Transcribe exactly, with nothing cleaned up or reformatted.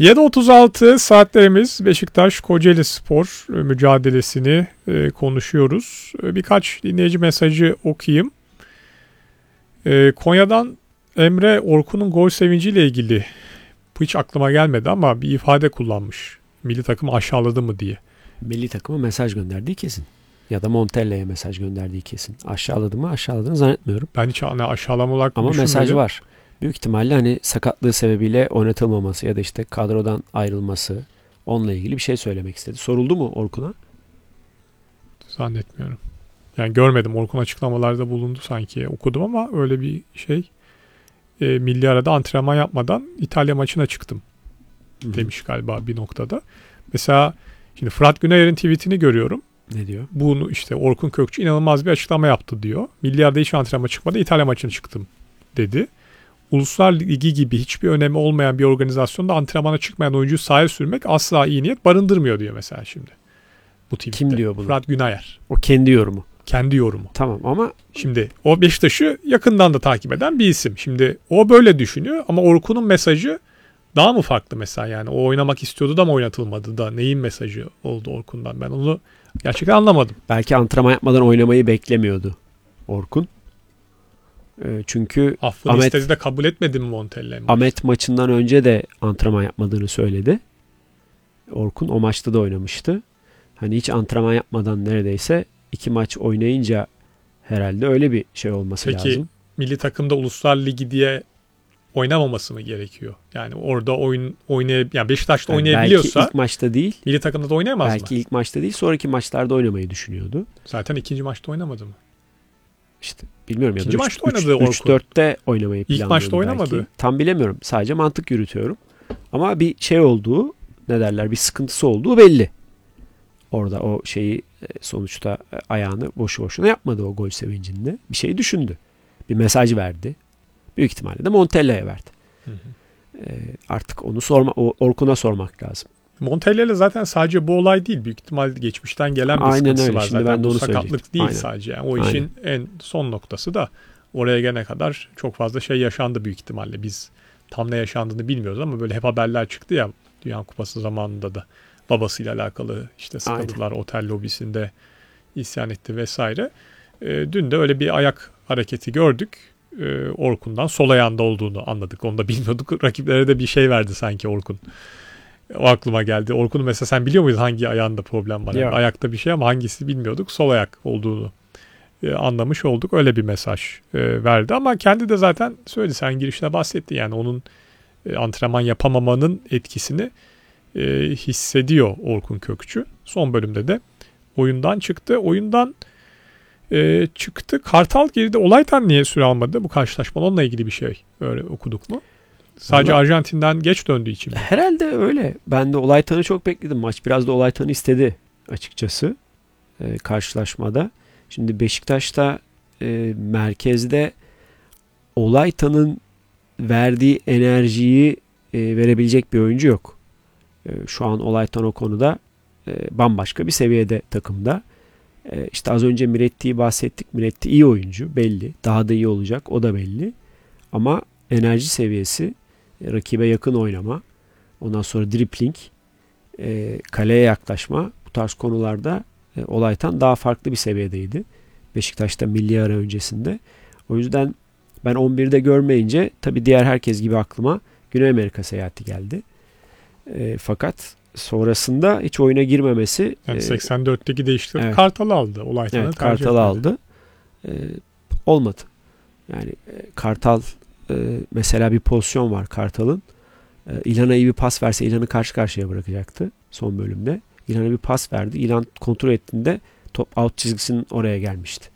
yedi otuz altı saatlerimiz Beşiktaş Kocaeli Spor mücadelesini e, konuşuyoruz. E, birkaç dinleyici mesajı okuyayım. E, Konya'dan Emre Orkun'un gol sevinciyle ilgili bu hiç aklıma gelmedi ama bir ifade kullanmış. Milli takımı aşağıladı mı diye. Milli takıma mesaj gönderdiği kesin. Ya da Montella'ya mesaj gönderdiği kesin. Aşağıladı mı? Aşağıladığını zannetmiyorum. Ben hiç hani aşağılama olarak ama düşünmedim. mesaj var. Büyük ihtimalle hani sakatlığı sebebiyle oynatılmaması ya da işte kadrodan ayrılması, onunla ilgili bir şey söylemek istedi. Soruldu mu Orkun'a? Zannetmiyorum. Yani görmedim. Orkun açıklamalarda bulundu sanki. Okudum ama öyle bir şey. E, milli arada antrenman yapmadan İtalya maçına çıktım Hı-hı. demiş galiba bir noktada. Mesela şimdi Fırat Günayer'in tweetini görüyorum. Ne diyor? Bunu işte Orkun Kökçü inanılmaz bir açıklama yaptı diyor. Milli arada hiç antrenman çıkmadı. İtalya maçına çıktım dedi. Uluslar Ligi gibi hiçbir önemi olmayan bir organizasyonda antrenmana çıkmayan oyuncuyu sahaya sürmek asla iyi niyet barındırmıyor diyor mesela şimdi. Bu tweette. Kim diyor bunu? Fırat Günayer. O kendi yorumu. Kendi yorumu. Tamam ama şimdi o Beşiktaş'ı yakından da takip eden bir isim. Şimdi o böyle düşünüyor ama Orkun'un mesajı daha mı farklı mesela, yani o oynamak istiyordu da mı oynatılmadı da neyin mesajı oldu Orkun'dan, ben onu gerçekten anlamadım. Belki antrenman yapmadan oynamayı beklemiyordu Orkun. Çünkü Affını Ahmet, istedi de kabul etmedi mi Montella? Ahmet maçından önce de antrenman yapmadığını söyledi. Orkun o maçta da oynamıştı. Hani hiç antrenman yapmadan neredeyse iki maç oynayınca herhalde öyle bir şey olması Peki, lazım. Peki milli takımda Uluslar Ligi diye oynamaması mı gerekiyor? Yani orada oyun oynay yani Beşiktaş'ta yani oynayabiliyorsa belki ilk maçta değil. Milli takımda da oynayamaz belki mı? Belki ilk maçta değil, sonraki maçlarda oynamayı düşünüyordu. Zaten ikinci maçta oynamadı mı? İşte bilmiyorum ya. İkinci maçta oynadı Orkun. üç dörtte oynamayı planlıyordu. İlk maçta oynamadı. Belki. Tam bilemiyorum. Sadece mantık yürütüyorum. Ama bir şey olduğu, ne derler, bir sıkıntısı olduğu belli. Orada o şeyi sonuçta ayağını boşu boşuna yapmadı o gol sevincinde. Bir şey düşündü. Bir mesaj verdi. Büyük ihtimalle de Montella'ya verdi. Hı hı. Ee, artık onu sorma, Orkun'a sormak lazım. Montella ile zaten sadece bu olay değil. Büyük ihtimalle geçmişten gelen bir Aynen sıkıntısı öyle. var. Şimdi zaten ben de bu onu sakatlık değil Aynen. sadece. Yani o işin Aynen. en son noktası da oraya gelene kadar çok fazla şey yaşandı büyük ihtimalle. Biz tam ne yaşandığını bilmiyoruz ama böyle hep haberler çıktı ya Dünya Kupası zamanında da. Babasıyla alakalı işte sıkıntılar, Aynen. otel lobisinde isyan etti vesaire. E, dün de öyle bir ayak hareketi gördük. E, Orkun'dan sol ayağında olduğunu anladık. Onu da bilmiyorduk. Rakiplere de bir şey verdi sanki Orkun. O aklıma geldi. Orkun'un mesela sen biliyor muydun hangi ayağında problem var? Yani ayakta bir şey ama hangisi bilmiyorduk. Sol ayak olduğunu e, anlamış olduk. Öyle bir mesaj e, verdi ama kendi de zaten söyledi. Sen girişte bahsetti. Yani onun e, antrenman yapamamanın etkisini e, hissediyor Orkun Kökçü. Son bölümde de oyundan çıktı. Oyundan e, çıktı. Kartal geride. Olaytan niye süre almadı bu karşılaşma? Onunla ilgili bir şey öyle okuduk mu? Sadece Vallahi, Arjantin'den geç döndüğü için mi? Herhalde öyle. Ben de Olaytan'ı çok bekledim. Maç biraz da Olaytan'ı istedi açıkçası e, karşılaşmada. Şimdi Beşiktaş'ta e, merkezde Olaytan'ın verdiği enerjiyi e, verebilecek bir oyuncu yok. E, şu an Olaytan o konuda e, bambaşka bir seviyede takımda. E, işte az önce Miretti'yi bahsettik. Miretti iyi oyuncu belli. Daha da iyi olacak, o da belli. Ama enerji seviyesi, rakibe yakın oynama, ondan sonra dribling, e, kaleye yaklaşma, bu tarz konularda e, Olaytan daha farklı bir seviyedeydi. Beşiktaş'ta milli ara öncesinde. O yüzden ben on birde görmeyince tabii diğer herkes gibi aklıma Güney Amerika seyahati geldi. E, fakat sonrasında hiç oyuna girmemesi. Yani seksen dörtteki değiştirip evet. Kartal'ı aldı. Olaytan'ı evet, tercih Kartal'ı aldı. E, olmadı. Yani e, Kartal mesela bir pozisyon var Kartal'ın. İlhan'a iyi bir pas verse İlhan'ı karşı karşıya bırakacaktı son bölümde. İlhan'a bir pas verdi. İlhan kontrol ettiğinde top out çizgisinin oraya gelmişti.